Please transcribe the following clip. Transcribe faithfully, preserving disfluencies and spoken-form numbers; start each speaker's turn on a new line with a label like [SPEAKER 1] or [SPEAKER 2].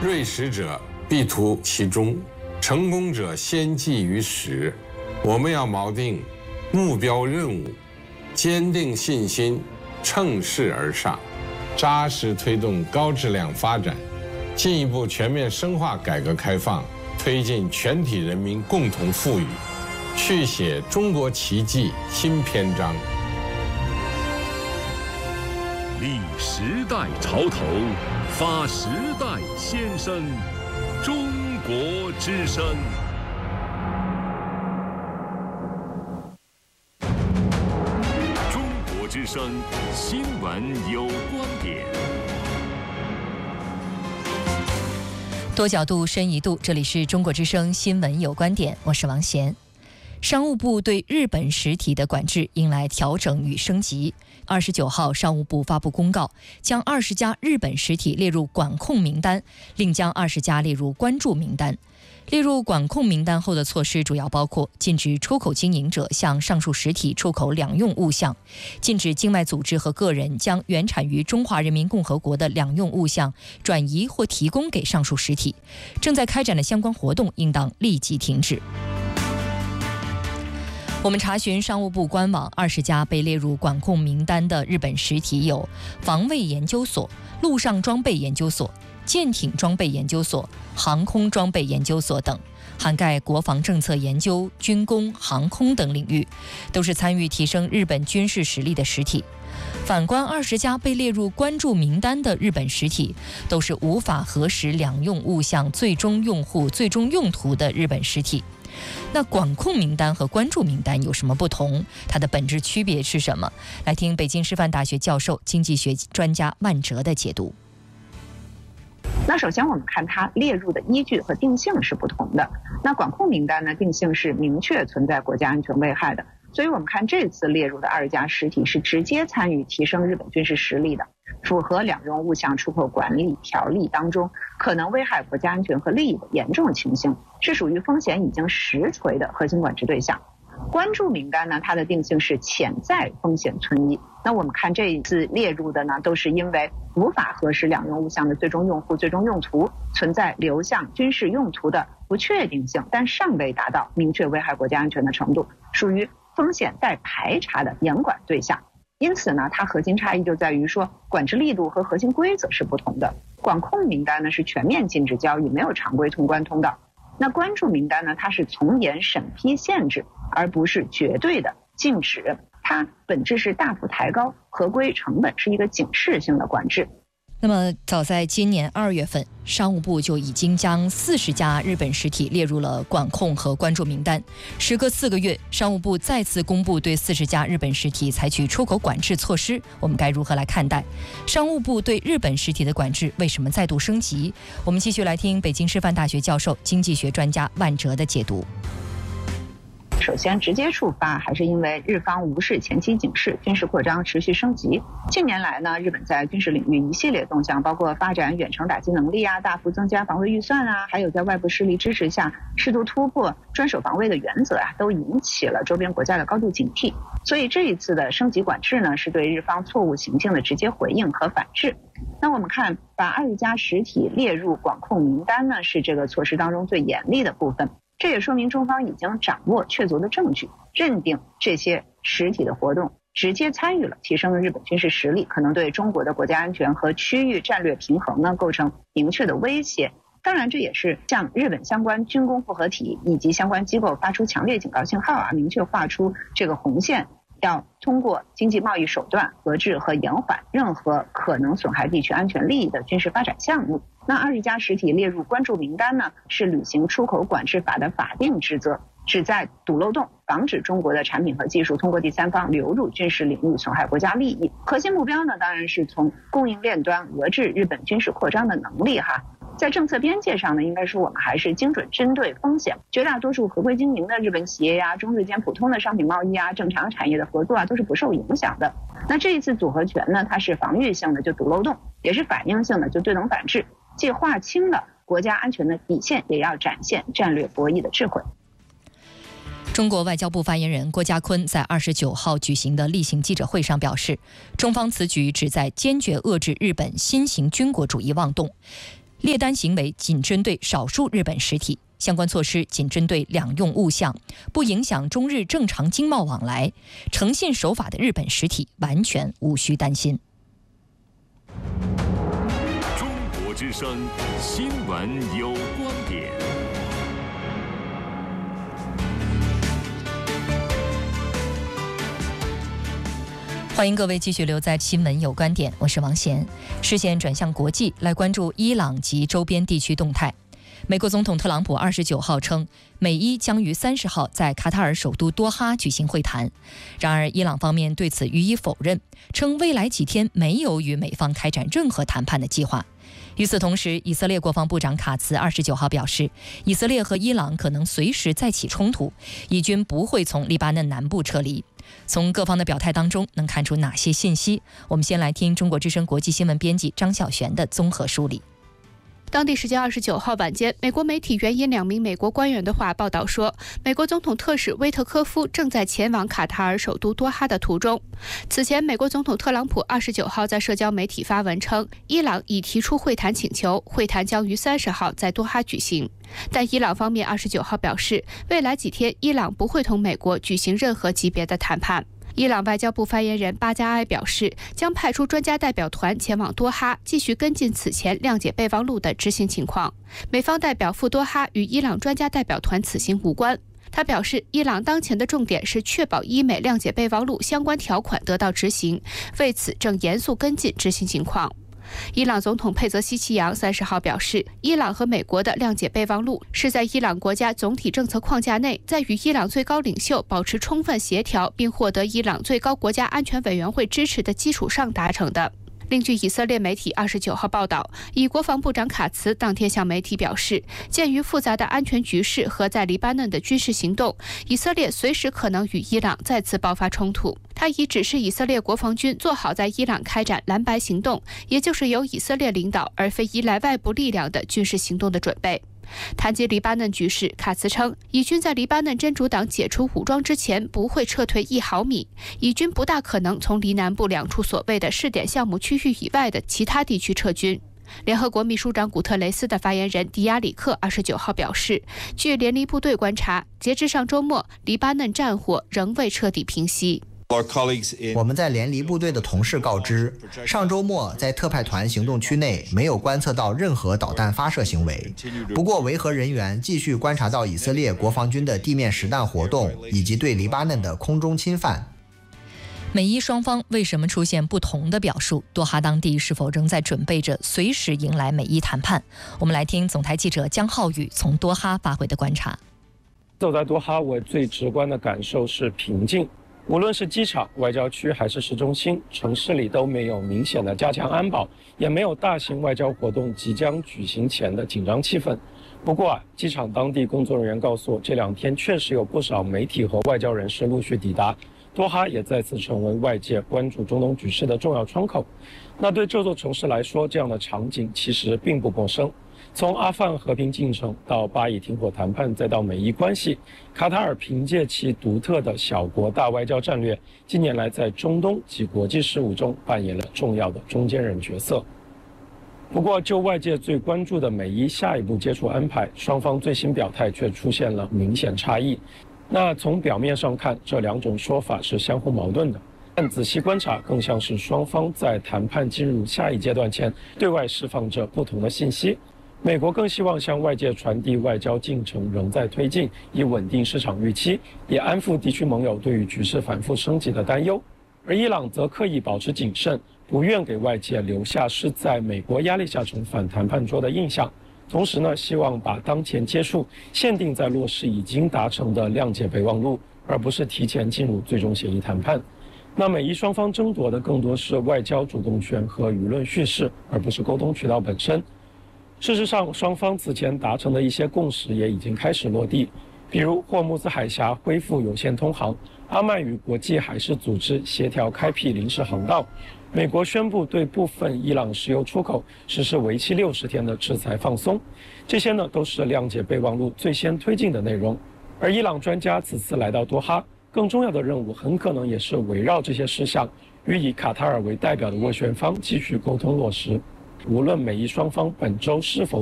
[SPEAKER 1] 锐实者必图其中，成功者先记于始。我们要锚定目标任务，坚定信心，乘势而上，扎实推动高质量发展，进一步全面深化改革开放，推进全体人民共同富裕，续写中国奇迹新篇章。
[SPEAKER 2] 立时代潮头，发时代先声，中国之声。中国之声新闻有观点。
[SPEAKER 3] 多角度，深一度，这里是中国之声新闻有观点，我是王贤。商务部对日本实体的管制迎来调整与升级。二十九号，商务部发布公告，将二十家日本实体列入管控名单，另将二十家列入关注名单。列入管控名单后的措施主要包括禁止出口经营者向上述实体出口两用物项，禁止境外组织和个人将原产于中华人民共和国的两用物项转移或提供给上述实体，正在开展的相关活动应当立即停止。我们查询商务部官网，二十家被列入管控名单的日本实体有防卫研究所、陆上装备研究所、舰艇装备研究所、航空装备研究所等，涵盖国防政策研究、军工、航空等领域，都是参与提升日本军事实力的实体。反观二十家被列入关注名单的日本实体，都是无法核实两用物项最终用户最终用途的日本实体。那管控名单和关注名单有什么不同？它的本质区别是什么？来听北京师范大学教授、经济学专家万哲的解读。
[SPEAKER 4] 那首先我们看它列入的依据和定性是不同的。那管控名单呢，定性是明确存在国家安全危害的，所以我们看这次列入的二十家实体是直接参与提升日本军事实力的，符合两用物项出口管理条例当中可能危害国家安全和利益的严重情形，是属于风险已经实锤的核心管制对象。关注名单呢，它的定性是潜在风险存疑。那我们看这一次列入的呢，都是因为无法核实两用物项的最终用户最终用途，存在流向军事用途的不确定性，但尚未达到明确危害国家安全的程度，属于风险待排查的严管对象。因此呢，它核心差异就在于说，管制力度和核心规则是不同的。管控名单呢是全面禁止交易，没有常规通关通道。那关注名单呢，它是从严审批限制，而不是绝对的禁止，它本质是大幅抬高合规成本，是一个警示性的管制。
[SPEAKER 3] 那么早在今年二月份，商务部就已经将四十家日本实体列入了管控和关注名单。时隔四个月，商务部再次公布对四十家日本实体采取出口管制措施，我们该如何来看待？商务部对日本实体的管制为什么再度升级？我们继续来听北京师范大学教授、经济学专家万哲的解读。
[SPEAKER 4] 首先直接触发还是因为日方无视前期警示，军事扩张持续升级。近年来呢，日本在军事领域一系列动向，包括发展远程打击能力啊，大幅增加防卫预算啊，还有在外部势力支持下试图突破专守防卫的原则啊，都引起了周边国家的高度警惕。所以这一次的升级管制呢，是对日方错误行径的直接回应和反制。那我们看，把二十家实体列入管控名单呢，是这个措施当中最严厉的部分。这也说明中方已经掌握确凿的证据，认定这些实体的活动直接参与了提升日本军事实力，可能对中国的国家安全和区域战略平衡呢构成明确的威胁。当然，这也是向日本相关军工复合体以及相关机构发出强烈警告信号啊，明确划出这个红线，要通过经济贸易手段遏制和延缓任何可能损害地区安全利益的军事发展项目。那二十家实体列入关注名单呢，是履行出口管制法的法定职责，旨在堵漏洞，防止中国的产品和技术通过第三方流入军事领域，损害国家利益。核心目标呢，当然是从供应链端遏制日本军事扩张的能力哈。在政策边界上呢，应该说我们还是精准针对风险，绝大多数合规经营的日本企业呀、中日间普通的商品贸易啊、正常产业的合作啊，都是不受影响的。那这一次组合拳呢，它是防御性的，就堵漏洞，也是反应性的，就对等反制，既划清了国家安全的底线，也要展现战略博弈的智慧。
[SPEAKER 3] 中国外交部发言人郭家坤在二十九号举行的例行记者会上表示，中方此举旨在坚决遏制日本新型军国主义妄动， 列单行为仅针对少数日本实体，相关措施仅针对两用物项，不影响中日正常经贸往来。诚信守法的日本实体完全无需担心。
[SPEAKER 2] 中国之声新闻有观点。
[SPEAKER 3] 欢迎各位继续留在新闻有观点，我是王贤。视线转向国际，来关注伊朗及周边地区动态。美国总统特朗普二十九号称，美伊将于三十号在卡塔尔首都多哈举行会谈。然而，伊朗方面对此予以否认，称未来几天没有与美方开展任何谈判的计划。与此同时，以色列国防部长卡茨二十九号表示，以色列和伊朗可能随时再起冲突，以军不会从黎巴嫩南部撤离。从各方的表态当中能看出哪些信息？我们先来听中国之声国际新闻编辑张晓璇的综合梳理。
[SPEAKER 5] 当地时间二十九号晚间，美国媒体援引两名美国官员的话报道说，美国总统特使威特科夫正在前往卡塔尔首都多哈的途中。此前，美国总统特朗普二十九号在社交媒体发文称，伊朗已提出会谈请求，会谈将于三十号在多哈举行。但伊朗方面二十九号表示，未来几天伊朗不会同美国举行任何级别的谈判。伊朗外交部发言人巴加埃表示，将派出专家代表团前往多哈，继续跟进此前谅解备忘录的执行情况。美方代表赴多哈与伊朗专家代表团此行无关。他表示，伊朗当前的重点是确保伊美谅解备忘录相关条款得到执行，为此正严肃跟进执行情况。伊朗总统佩泽西奇扬三十号表示，伊朗和美国的谅解备忘录是在伊朗国家总体政策框架内，在与伊朗最高领袖保持充分协调并获得伊朗最高国家安全委员会支持的基础上达成的。另据以色列媒体二十九号报道，以国防部长卡茨当天向媒体表示，鉴于复杂的安全局势和在黎巴嫩的军事行动，以色列随时可能与伊朗再次爆发冲突。他已指示以色列国防军做好在伊朗开展蓝白行动，也就是由以色列领导而非依赖外部力量的军事行动的准备。谈及黎巴嫩局势，卡茨称，以军在黎巴嫩真主党解除武装之前不会撤退一毫米，以军不大可能从黎南部两处所谓的试点项目区域以外的其他地区撤军。联合国秘书长古特雷斯的发言人迪亚里克二十九号表示，据联黎部队观察，截至上周末，黎巴嫩战火仍未彻底平息。
[SPEAKER 6] 我们在联黎部队的同事告知，上周末在特派团行动区内没有观测到任何导弹发射行为。不过，维和人员继续观察到以色列国防军的地面实弹活动以及对黎巴嫩的空中侵犯。
[SPEAKER 3] 美伊双方为什么出现不同的表述？多哈当地是否仍在准备着随时迎来美伊谈判？我们来听总台记者江浩宇从多哈发回的观察。
[SPEAKER 7] 走在多哈，我最直观的感受是平静。无论是机场、外交区还是市中心，城市里都没有明显的加强安保，也没有大型外交活动即将举行前的紧张气氛。不过啊，机场当地工作人员告诉我，这两天确实有不少媒体和外交人士陆续抵达，多哈也再次成为外界关注中东局势的重要窗口。那对这座城市来说，这样的场景其实并不陌生。从阿富汗和平进程到巴以停火谈判，再到美伊关系，卡塔尔凭借其独特的小国大外交战略，近年来在中东及国际事务中扮演了重要的中间人角色。不过，就外界最关注的美伊下一步接触安排，双方最新表态却出现了明显差异。那从表面上看，这两种说法是相互矛盾的，但仔细观察，更像是双方在谈判进入下一阶段前，对外释放着不同的信息。美国更希望向外界传递外交进程仍在推进，以稳定市场预期，也安抚地区盟友对于局势反复升级的担忧。而伊朗则刻意保持谨慎，不愿给外界留下是在美国压力下重返谈判桌的印象。同时呢，希望把当前接触限定在落实已经达成的谅解备忘录，而不是提前进入最终协议谈判。那美伊双方争夺的更多是外交主动权和舆论叙事，而不是沟通渠道本身。事实上，双方此前达成的一些共识也已经开始落地，比如霍木兹海峡恢复有线通航，阿曼与国际海事组织协调开辟临时航道，美国宣布对部分伊朗石油出口实施为期六十天的制裁放松，这些呢都是谅解备忘录最先推进的内容。而伊朗专家此次来到多哈，更重要的任务很可能也是围绕这些事项，与以卡塔尔为代表的斡旋方继续沟通落实。 无论美伊双方本周是否